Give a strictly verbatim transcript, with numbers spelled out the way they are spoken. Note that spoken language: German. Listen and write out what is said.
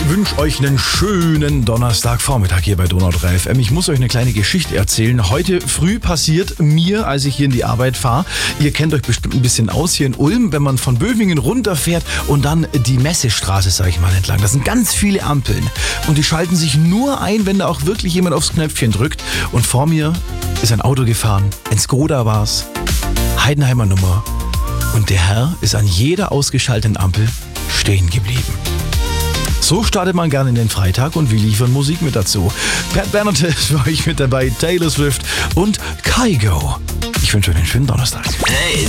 wünsche euch einen schönen Donnerstagvormittag hier bei Donau drei F M. Ich muss euch eine kleine Geschichte erzählen. Heute früh passiert mir, als ich hier in die Arbeit fahre. Ihr kennt euch bestimmt ein bisschen aus hier in Ulm, wenn man von Böwingen runterfährt und dann die Messestraße, sag ich mal, entlang. Das sind ganz viele Ampeln und die schalten sich nur ein, wenn da auch wirklich jemand aufs Knöpfchen drückt. Und vor mir ist ein Auto gefahren, ein Skoda war's, Heidenheimer Nummer. Und der Herr ist an jeder ausgeschalteten Ampel stehen geblieben. So startet man gerne in den Freitag und wir liefern Musik mit dazu. Pat Bernhardt ist für euch mit dabei, Taylor Swift und Kygo. Ich wünsche euch einen schönen Donnerstag. Hey,